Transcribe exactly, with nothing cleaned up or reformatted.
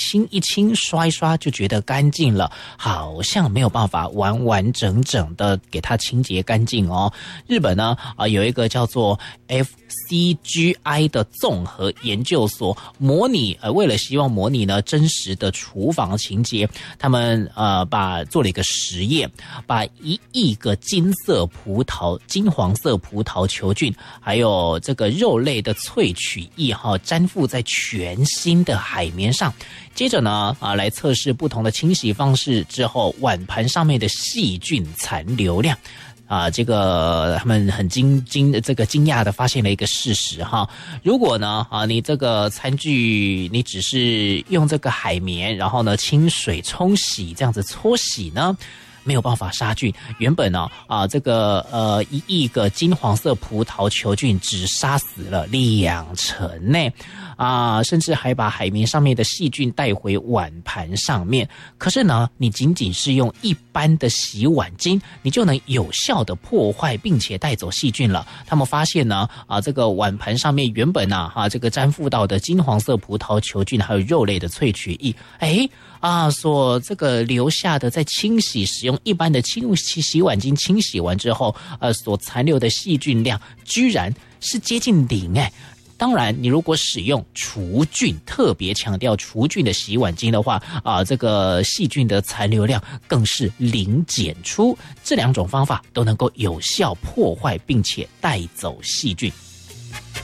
清一清刷一刷就觉得干净了，好像没有办法完完整整的给它清洁干净哦。日本呢啊有一个叫做 F C G I 的综合研究所，模拟呃为了希望模拟呢真实的厨房清洁，他们呃把做了一个实验，把一亿个金色葡萄、金黄色葡萄球菌，还有这个肉类的萃取液哈，粘附在全新的海绵上。接着呢啊来测试不同的清洗方式之后，碗盘上面的细菌残留量。啊，这个他们很惊惊这个惊讶的发现了一个事实哈，如果呢啊你这个餐具你只是用这个海绵，然后呢清水冲洗这样子搓洗呢，没有办法杀菌。原本呢啊这个呃一亿个金黄色葡萄球菌只杀死了两成呢。啊，甚至还把海绵上面的细菌带回碗盘上面。可是呢，你仅仅是用一般的洗碗巾，你就能有效的破坏并且带走细菌了。他们发现呢，啊，这个碗盘上面原本啊，啊，这个粘附到的金黄色葡萄球菌还有肉类的萃取液，哎。啊，所这个留下的在清洗使用一般的清洗洗碗巾清洗完之后，呃，所残留的细菌量居然是接近零哎。当然，你如果使用除菌，特别强调除菌的洗碗巾的话，啊、呃，这个细菌的残留量更是零检出。这两种方法都能够有效破坏并且带走细菌。